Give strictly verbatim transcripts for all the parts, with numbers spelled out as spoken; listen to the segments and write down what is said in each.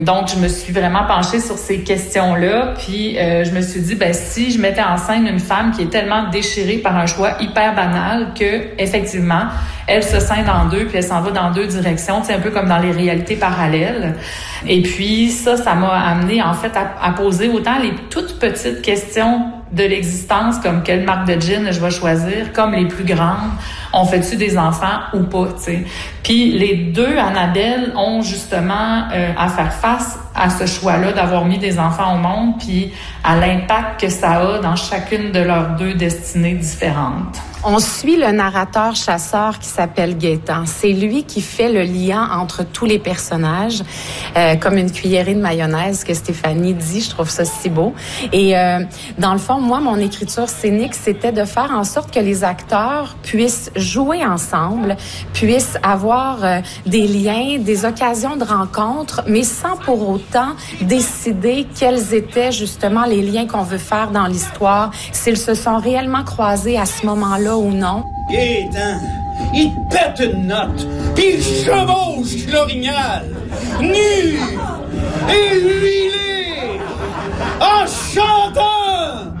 Donc, je me suis vraiment penchée sur ces questions-là, puis euh, je me suis dit, ben si je mettais en scène une femme qui est tellement déchirée par un choix hyper banal que, effectivement, elle se scinde en deux, puis elle s'en va dans deux directions, c'est un peu comme dans les réalités parallèles. Et puis ça, ça m'a amené en fait à, à poser autant les toutes petites questions de l'existence, comme quelle marque de jean je vais choisir, comme les plus grandes, on fait-tu des enfants ou pas, tu sais. Puis les deux, Annabelle, ont justement euh, à faire face à ce choix-là d'avoir mis des enfants au monde, puis à l'impact que ça a dans chacune de leurs deux destinées différentes. On suit le narrateur chasseur qui s'appelle Gaétan. C'est lui qui fait le lien entre tous les personnages, euh, comme une cuillerée de mayonnaise que Stéphanie dit. Je trouve ça si beau. Et euh, dans le fond, moi, mon écriture scénique, c'était de faire en sorte que les acteurs puissent jouer ensemble, puissent avoir euh, des liens, des occasions de rencontre, mais sans pour autant décider quels étaient justement les liens qu'on veut faire dans l'histoire, s'ils se sont réellement croisés à ce moment-là ou non. Gaétan, il pète une note, puis il chevauche l'orignal, nu et huilé, en chantant.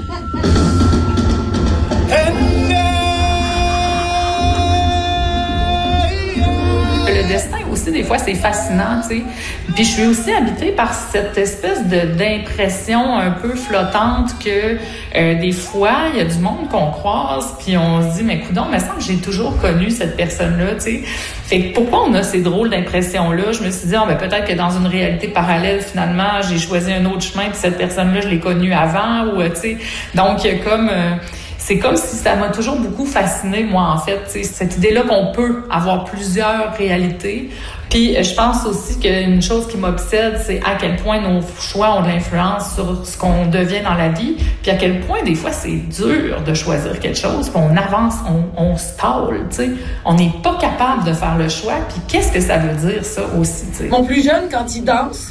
Le destin aussi, des fois, c'est fascinant, tu sais. Puis je suis aussi habitée par cette espèce de d'impression un peu flottante que euh, des fois, il y a du monde qu'on croise, puis on se dit, mais coudonc, mais ça me semble que j'ai toujours connu cette personne-là, tu sais. Fait que pourquoi on a ces drôles d'impressions-là? Je me suis dit, oh, ben peut-être que dans une réalité parallèle, finalement, j'ai choisi un autre chemin, puis cette personne-là, je l'ai connue avant, ou, tu sais. Donc, comme... Euh, c'est comme si ça m'a toujours beaucoup fascinée, moi, en fait. T'sais, cette idée-là qu'on peut avoir plusieurs réalités. Puis, je pense aussi qu'une chose qui m'obsède, c'est à quel point nos choix ont de l'influence sur ce qu'on devient dans la vie. Puis, à quel point, des fois, c'est dur de choisir quelque chose. Puis, on avance, on, on stall, tu sais. On n'est pas capable de faire le choix. Puis, qu'est-ce que ça veut dire, ça aussi, tu sais? Mon plus jeune, quand il danse,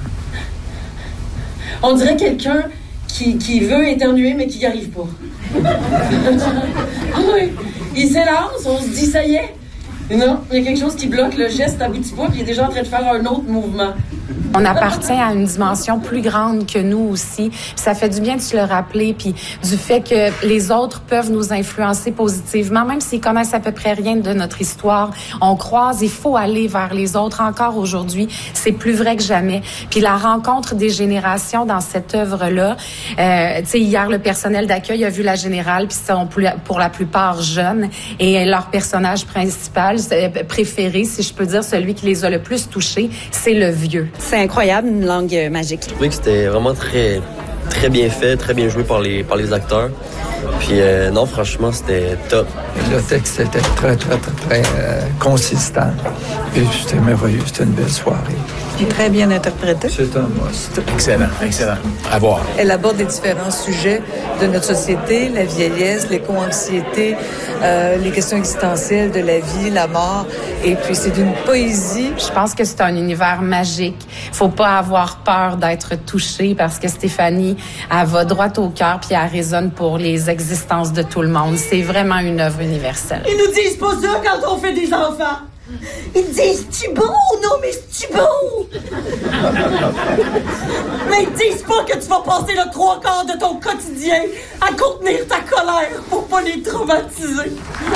on dirait quelqu'un qui, qui veut éternuer, mais qui n'y arrive pas. Oui. Il s'élance, on se dit ça y est. Non, il y a quelque chose qui bloque, le geste n'aboutit pas, puis il est déjà en train de faire un autre mouvement. On appartient à une dimension plus grande que nous aussi. Puis ça fait du bien de se le rappeler, puis du fait que les autres peuvent nous influencer positivement, même s'ils connaissent à peu près rien de notre histoire. On croise, il faut aller vers les autres encore aujourd'hui. C'est plus vrai que jamais. Puis la rencontre des générations dans cette œuvre-là, euh, tu sais, hier, le personnel d'accueil a vu la générale, puis ils sont pour la plupart jeunes, et leur personnage principal, préféré, si je peux dire, celui qui les a le plus touchés, c'est le vieux. C'est incroyable, une langue magique. Je trouvais que c'était vraiment très, très bien fait, très bien joué par les, par les acteurs. Puis euh, non, franchement, c'était top. Le texte était très, très, très, très euh, consistant. Et c'était merveilleux, c'était une belle soirée. Puis très bien interprété. C'est un must. Excellent, excellent. À voir. Elle aborde des différents sujets de notre société, la vieillesse, l'éco-anxiété, euh, les questions existentielles de la vie, la mort. Et puis c'est d'une poésie. Je pense que c'est un univers magique. Faut pas avoir peur d'être touché parce que Stéphanie, elle va droit au cœur puis elle résonne pour les existences de tout le monde. C'est vraiment une œuvre universelle. Ils nous disent pas ça quand on fait des enfants. Ils disent « tu beau? Non, mais tu beau? » Mais ils disent pas que tu vas passer le trois quarts de ton quotidien à contenir ta colère pour pas les traumatiser.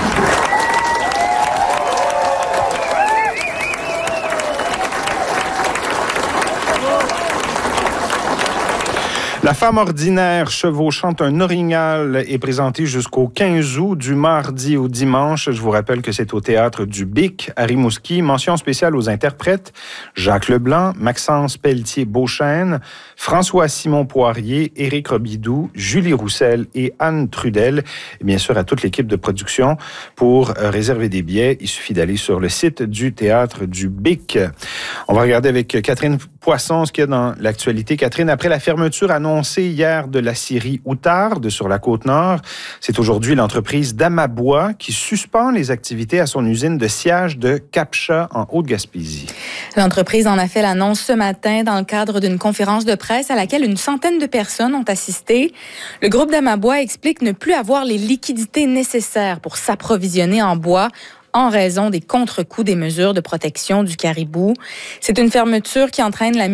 La femme ordinaire chevauchant un orignal est présentée jusqu'au quinze août, du mardi au dimanche. Je vous rappelle que c'est au théâtre du Bic à Rimouski. Mention spéciale aux interprètes Jacques Leblanc, Maxence Pelletier-Beauchesne, François-Simon Poirier, Éric Robidoux, Julie Roussel et Anne Trudel. Et bien sûr, à toute l'équipe de production. Pour réserver des billets, il suffit d'aller sur le site du théâtre du Bic. On va regarder avec Catherine Poisson ce qu'il y a dans l'actualité. Catherine, après la fermeture annoncée hier de la scierie Outarde sur la Côte-Nord, c'est aujourd'hui l'entreprise Damabois qui suspend les activités à son usine de sciage de Cap-Chat en Haute-Gaspésie. L'entreprise en a fait l'annonce ce matin dans le cadre d'une conférence de presse à laquelle une centaine de personnes ont assisté. Le groupe Damabois explique ne plus avoir les liquidités nécessaires pour s'approvisionner en bois en raison des contre-coups des mesures de protection du caribou. C'est une fermeture qui entraîne la